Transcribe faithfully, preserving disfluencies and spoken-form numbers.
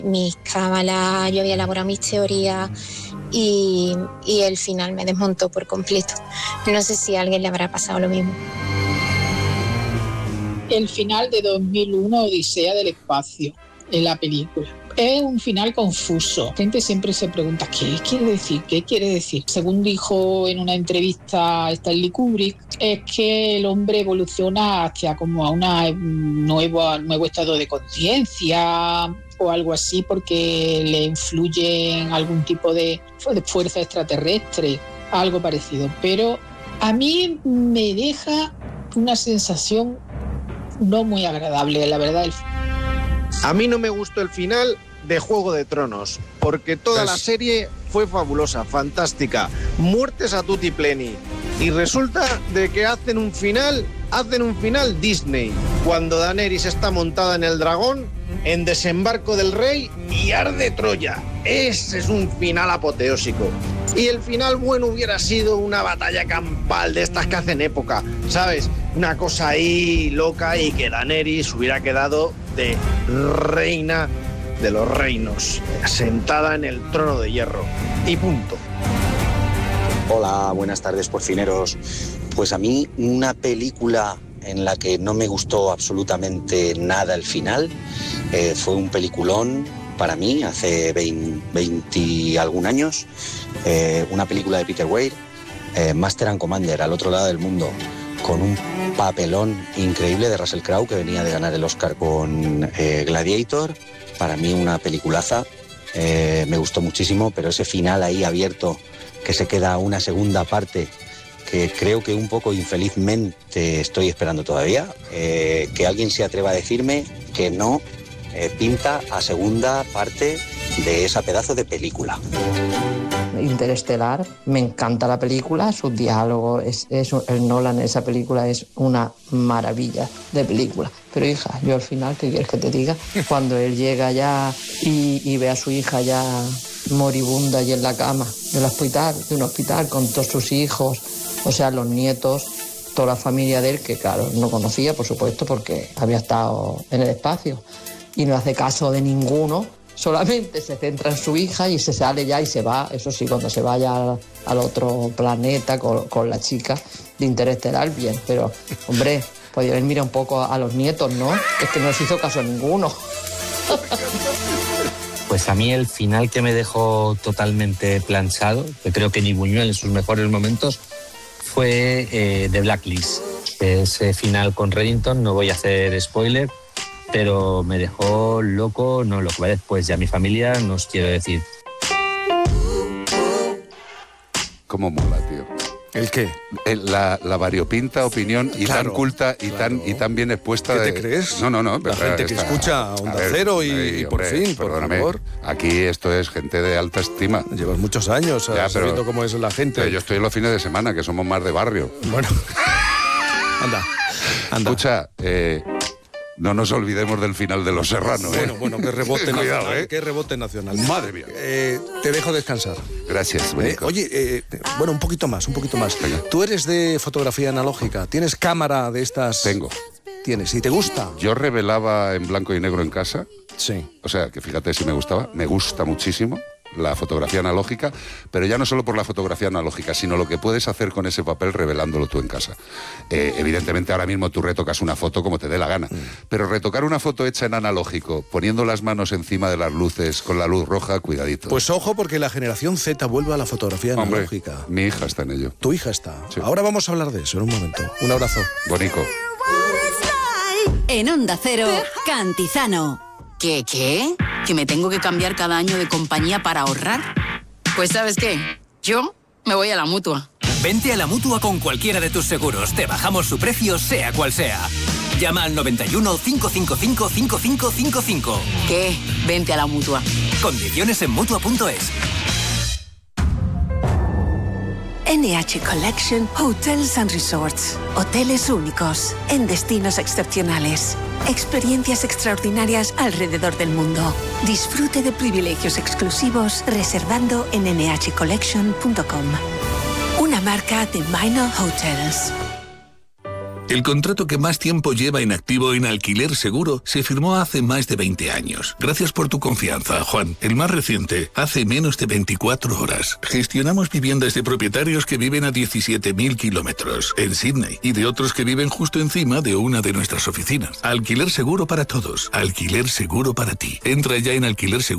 mis cámaras, yo había elaborado mis teorías y, y el final me desmontó por completo. No sé si a alguien le habrá pasado lo mismo. El final de dos mil uno, Odisea del espacio, en la película. Es un final confuso. La gente siempre se pregunta ¿qué quiere decir? ¿Qué quiere decir? Según dijo en una entrevista a Stanley Kubrick, es que el hombre evoluciona hacia como a una nuevo, nuevo estado de conciencia o algo así, porque le influye en algún tipo de, de fuerza extraterrestre, algo parecido. Pero a mí me deja una sensación no muy agradable, la verdad. A mí no me gustó el final de Juego de Tronos, porque toda la serie fue fabulosa, fantástica, muertes a tutti pleni, y resulta de que hacen un final, hacen un final Disney, cuando Daenerys está montada en el dragón, en Desembarco del Rey y arde Troya. Ese es un final apoteósico. Y el final bueno hubiera sido una batalla campal de estas que hacen época, ¿sabes? Una cosa ahí loca y que Daenerys hubiera quedado de reina de los reinos, sentada en el trono de hierro. Y punto. Hola, buenas tardes, porcineros. Pues a mí una película en la que no me gustó absolutamente nada el final, eh, fue un peliculón para mí hace veinte y algún años, eh, una película de Peter Weir, eh, Master and Commander, Al otro lado del mundo, con un papelón increíble de Russell Crowe, que venía de ganar el Oscar con eh, Gladiator. Para mí una peliculaza, eh, me gustó muchísimo, pero ese final ahí abierto, que se queda una segunda parte, que creo que un poco infelizmente estoy esperando todavía, eh, que alguien se atreva a decirme que no eh, pinta a segunda parte de esa pedazo de película. Interestelar, me encanta la película, sus diálogos, es, es, el Nolan en esa película es una maravilla de película. Pero hija, yo al final, ¿qué quieres que te diga? Cuando él llega ya y, y ve a su hija ya moribunda y en la cama del hospital, de un hospital con todos sus hijos, o sea, los nietos, toda la familia de él, que claro, no conocía, por supuesto, porque había estado en el espacio, y no hace caso de ninguno. Solamente se centra en su hija y se sale ya y se va, eso sí, cuando se vaya al, al otro planeta con, con la chica de Interestelar, bien, pero, hombre, podía haber mirado un poco a, a los nietos, ¿no? Es que no se hizo caso a ninguno. Pues a mí el final que me dejó totalmente planchado, que creo que ni Buñuel en sus mejores momentos, fue eh, The Blacklist. Ese final con Reddington, no voy a hacer spoiler, pero me dejó loco, no, lo que va después ya mi familia, no os quiero decir. ¿Cómo mola, tío? ¿El qué? El, la, la variopinta opinión y claro, tan culta y, claro. tan, y tan bien expuesta. ¿Qué de... te crees? No, no, no. La gente que está... escucha Onda ver, Cero y, y, y por hombre, fin, por perdóname, favor. Aquí esto es gente de alta estima. Llevas muchos años ya, sabiendo pero, cómo es la gente. Pero yo estoy los fines de semana, que somos más de barrio. Bueno. anda, anda. Escucha, eh... no nos olvidemos del final de Los Serrano, ¿eh? Bueno, bueno, que rebote Cuidado, nacional, ¿eh? que rebote nacional. Madre mía. Eh, te dejo descansar. Gracias, eh, Oye, eh, bueno, un poquito más, un poquito más. Venga. Tú eres de fotografía analógica, ¿tienes cámara de estas? Tengo. ¿Tienes? ¿Y te gusta? Yo revelaba en blanco y negro en casa. Sí. O sea, que fíjate si me gustaba. Me gusta muchísimo la fotografía analógica, pero ya no solo por la fotografía analógica, sino lo que puedes hacer con ese papel revelándolo tú en casa. Eh, evidentemente ahora mismo tú retocas una foto como te dé la gana, mm. pero retocar una foto hecha en analógico, poniendo las manos encima de las luces con la luz roja, cuidadito. Pues ojo, porque la generación Z vuelve a la fotografía Hombre, analógica. Mi hija está en ello. Tu hija está. Sí. Ahora vamos a hablar de eso en un momento. Un abrazo. Bonico. En Onda Cero, Cantizano. ¿Qué, qué? ¿Que me tengo que cambiar cada año de compañía para ahorrar? Pues ¿sabes qué? Yo me voy a la Mutua. Vente a la Mutua con cualquiera de tus seguros. Te bajamos su precio, sea cual sea. Llama al noventa y uno, cinco cinco cinco, cinco cinco cinco cinco. ¿Qué? Vente a la Mutua. Condiciones en Mutua punto es. N H Collection Hotels and Resorts. Hoteles únicos, en destinos excepcionales. Experiencias extraordinarias alrededor del mundo. Disfrute de privilegios exclusivos reservando en N H collection punto com. Una marca de Minor Hotels. El contrato que más tiempo lleva inactivo en Alquiler Seguro se firmó hace más de veinte años. Gracias por tu confianza, Juan. El más reciente, hace menos de veinticuatro horas. Gestionamos viviendas de propietarios que viven a diecisiete mil kilómetros en Sydney y de otros que viven justo encima de una de nuestras oficinas. Alquiler Seguro para todos. Alquiler Seguro para ti. Entra ya en alquiler seguro